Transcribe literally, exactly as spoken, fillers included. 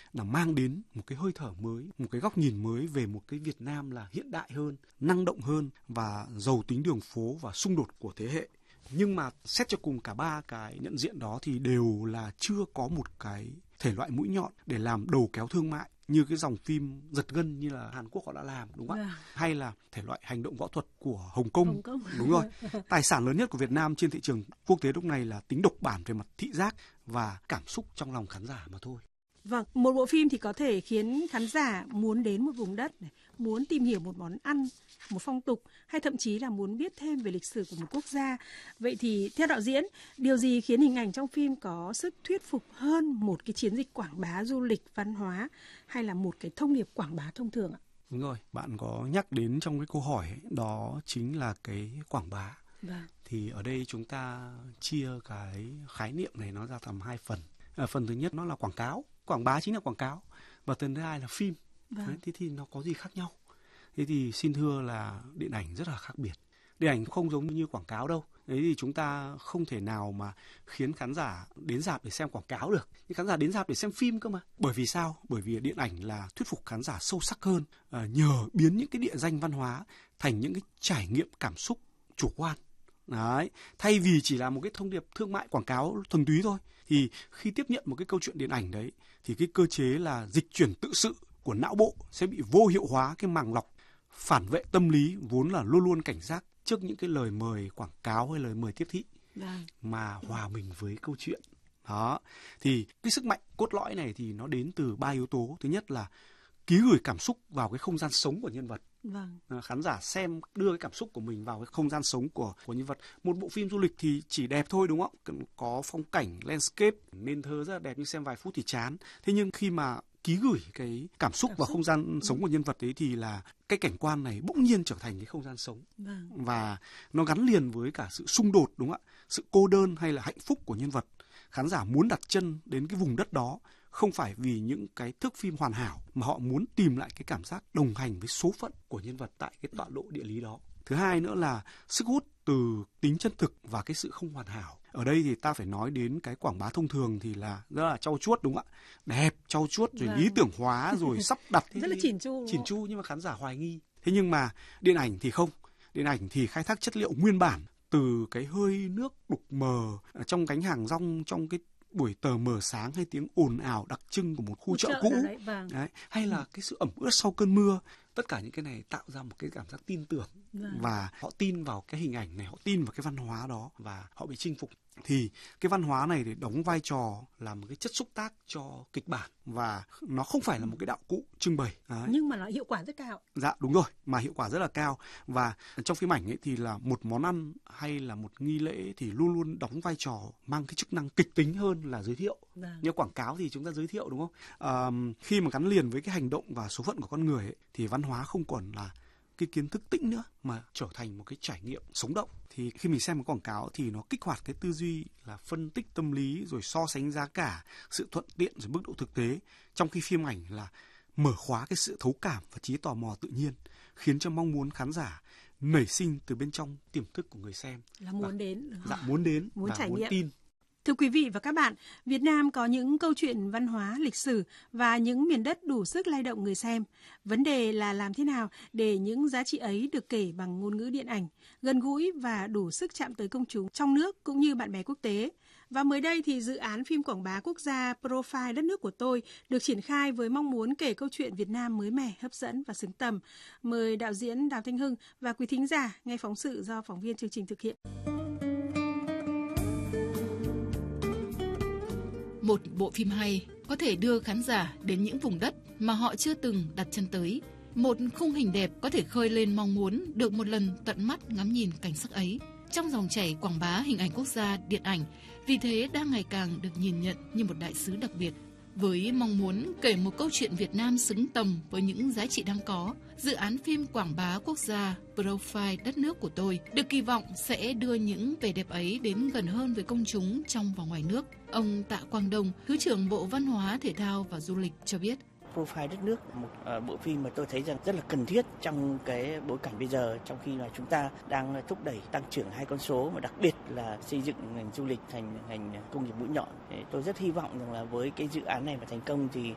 là mang đến một cái hơi thở mới, một cái góc nhìn mới về một cái Việt Nam là hiện đại hơn, năng động hơn và giàu tính đường phố và xung đột của thế hệ. Nhưng mà xét cho cùng cả ba cái nhận diện đó thì đều là chưa có một cái thể loại mũi nhọn để làm đầu kéo thương mại như cái dòng phim giật gân như là Hàn Quốc họ đã làm, đúng không ạ? Yeah. Hay là thể loại hành động võ thuật của Hồng Kông. Hồng Kông. Đúng rồi. Tài sản lớn nhất của Việt Nam trên thị trường quốc tế lúc này là tính độc bản về mặt thị giác và cảm xúc trong lòng khán giả mà thôi. Vâng, một bộ phim thì có thể khiến khán giả muốn đến một vùng đất này, muốn tìm hiểu một món ăn, một phong tục hay thậm chí là muốn biết thêm về lịch sử của một quốc gia. Vậy thì theo đạo diễn, điều gì khiến hình ảnh trong phim có sức thuyết phục hơn một cái chiến dịch quảng bá du lịch văn hóa hay là một cái thông điệp quảng bá thông thường ạ? Đúng rồi, bạn có nhắc đến trong cái câu hỏi ấy, đó chính là cái quảng bá. Vâng. Thì ở đây chúng ta chia cái khái niệm này nó ra thành hai phần. À, phần thứ nhất nó là quảng cáo. Quảng bá chính là quảng cáo. Và phần thứ hai là phim. Vâng. Đấy, thế thì nó có gì khác nhau? Thế thì xin thưa là điện ảnh rất là khác biệt. Điện ảnh không giống như quảng cáo đâu. Đấy thì chúng ta không thể nào mà khiến khán giả đến rạp để xem quảng cáo được. Nhưng khán giả đến rạp để xem phim cơ mà. Bởi vì sao? Bởi vì điện ảnh là thuyết phục khán giả sâu sắc hơn. À, nhờ biến những cái địa danh văn hóa thành những cái trải nghiệm cảm xúc chủ quan. Đấy, thay vì chỉ là một cái thông điệp thương mại quảng cáo thuần túy thôi, thì khi tiếp nhận một cái câu chuyện điện ảnh đấy thì cái cơ chế là dịch chuyển tự sự của não bộ sẽ bị vô hiệu hóa cái màng lọc phản vệ tâm lý vốn là luôn luôn cảnh giác trước những cái lời mời quảng cáo hay lời mời tiếp thị, Đấy. mà hòa mình với câu chuyện. Đó, thì cái sức mạnh cốt lõi này thì nó đến từ ba yếu tố. Thứ nhất là ký gửi cảm xúc vào cái không gian sống của nhân vật. Vâng. À, khán giả xem đưa cái cảm xúc của mình vào cái không gian sống của của nhân vật. Một bộ phim du lịch thì chỉ đẹp thôi, đúng không? Có phong cảnh, landscape, nên thơ rất là đẹp nhưng xem vài phút thì chán. Thế nhưng khi mà ký gửi cái cảm xúc cảm vào xúc. không gian ừ. sống của nhân vật ấy thì là cái cảnh quan này bỗng nhiên trở thành cái không gian sống. Vâng. Và nó gắn liền với cả sự xung đột, đúng không ạ? Sự cô đơn hay là hạnh phúc của nhân vật. Khán giả muốn đặt chân đến cái vùng đất đó không phải vì những cái thước phim hoàn hảo mà họ muốn tìm lại cái cảm giác đồng hành với số phận của nhân vật tại cái tọa độ địa lý đó. Thứ hai nữa là sức hút từ tính chân thực và cái sự không hoàn hảo. Ở đây thì ta phải nói đến cái quảng bá thông thường thì là rất là trau chuốt, đúng không ạ? Đẹp, trau chuốt rồi vâng. lý tưởng hóa rồi sắp đặt rất là chỉn chu. Chỉn chu nhưng mà khán giả hoài nghi. Thế nhưng mà điện ảnh thì không. Điện ảnh thì khai thác chất liệu nguyên bản từ cái hơi nước đục mờ trong cánh hàng rong, trong cái buổi tờ mờ sáng hay tiếng ồn ào đặc trưng của một khu chợ, chợ cũ đấy, vâng. đấy, hay là cái sự ẩm ướt sau cơn mưa. Tất cả những cái này tạo ra một cái cảm giác tin tưởng vâng. và họ tin vào cái hình ảnh này, họ tin vào cái văn hóa đó và họ bị chinh phục. Thì cái văn hóa này để đóng vai trò là một cái chất xúc tác cho kịch bản và nó không phải là một cái đạo cụ trưng bày. Đấy. Nhưng mà nó hiệu quả rất cao. Dạ đúng rồi, mà hiệu quả rất là cao. Và trong phim ảnh ấy thì là một món ăn hay là một nghi lễ thì luôn luôn đóng vai trò mang cái chức năng kịch tính hơn là giới thiệu. Vâng. Như quảng cáo thì chúng ta giới thiệu, đúng không? À, khi mà gắn liền với cái hành động và số phận của con người ấy, thì văn hóa không còn là cái kiến thức tĩnh nữa mà trở thành một cái trải nghiệm sống động. Thì khi mình xem một quảng cáo thì nó kích hoạt cái tư duy là phân tích tâm lý rồi so sánh giá cả, sự thuận tiện rồi mức độ thực tế. Trong khi phim ảnh là mở khóa cái sự thấu cảm và trí tò mò tự nhiên, khiến cho mong muốn khán giả nảy sinh từ bên trong tiềm thức của người xem. Là muốn và, đến. Dạ, muốn đến muốn và trải muốn nghiệm. tin. Thưa quý vị và các bạn, Việt Nam có những câu chuyện văn hóa, lịch sử và những miền đất đủ sức lay động người xem. Vấn đề là làm thế nào để những giá trị ấy được kể bằng ngôn ngữ điện ảnh, gần gũi và đủ sức chạm tới công chúng trong nước cũng như bạn bè quốc tế. Và mới đây thì dự án phim quảng bá quốc gia Profile Đất nước của tôi được triển khai với mong muốn kể câu chuyện Việt Nam mới mẻ, hấp dẫn và xứng tầm. Mời đạo diễn Đào Thanh Hưng và quý thính giả nghe phóng sự do phóng viên chương trình thực hiện. Một bộ phim hay có thể đưa khán giả đến những vùng đất mà họ chưa từng đặt chân tới. Một khung hình đẹp có thể khơi lên mong muốn được một lần tận mắt ngắm nhìn cảnh sắc ấy. Trong dòng chảy quảng bá hình ảnh quốc gia điện ảnh, vì thế đang ngày càng được nhìn nhận như một đại sứ đặc biệt. Với mong muốn kể một câu chuyện Việt Nam xứng tầm với những giá trị đang có, dự án phim quảng bá quốc gia Profile Đất nước của tôi được kỳ vọng sẽ đưa những vẻ đẹp ấy đến gần hơn với công chúng trong và ngoài nước. Ông Tạ Quang Đông, Thứ trưởng Bộ Văn hóa, Thể thao và Du lịch cho biết. Profile Đất nước, một uh, bộ phim mà tôi thấy rằng rất là cần thiết trong cái bối cảnh bây giờ, trong khi mà chúng ta đang thúc đẩy tăng trưởng hai con số, mà đặc biệt là xây dựng ngành du lịch thành ngành công nghiệp mũi nhọn. Tôi rất hy vọng rằng là với cái dự án này mà thành công thì